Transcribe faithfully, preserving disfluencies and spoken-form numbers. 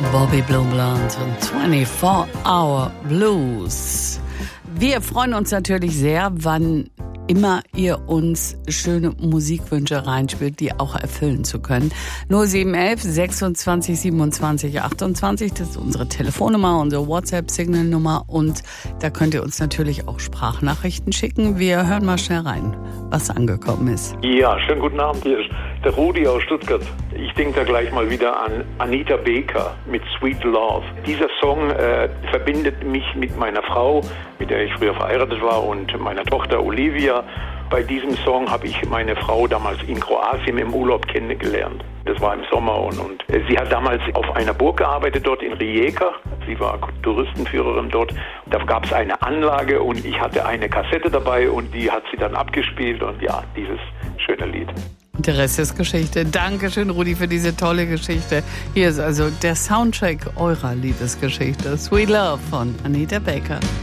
Bobby Blumland und vierundzwanzig Hour Blues. Wir freuen uns natürlich sehr, wann immer ihr uns schöne Musikwünsche reinspielt, die auch erfüllen zu können. null sieben eins eins sechsundzwanzig siebenundzwanzig achtundzwanzig, das ist unsere Telefonnummer, unsere WhatsApp-Signal-Nummer und da könnt ihr uns natürlich auch Sprachnachrichten schicken. Wir hören mal schnell rein, was angekommen ist. Ja, schönen guten Abend, hier ist der Rudi aus Stuttgart. Ich denke da gleich mal wieder an Anita Baker mit Sweet Love. Dieser Song äh, verbindet mich mit meiner Frau, mit der ich früher verheiratet war, und meiner Tochter Olivia. Bei diesem Song habe ich meine Frau damals in Kroatien im Urlaub kennengelernt. Das war im Sommer und, und sie hat damals auf einer Burg gearbeitet, dort in Rijeka. Sie war Touristenführerin dort. Da gab es eine Anlage und ich hatte eine Kassette dabei und die hat sie dann abgespielt und ja, dieses schöne Lied. Der Rest ist Geschichte. Dankeschön, Rudi, für diese tolle Geschichte. Hier ist also der Soundtrack eurer Liebesgeschichte. Sweet Love von Anita Baker.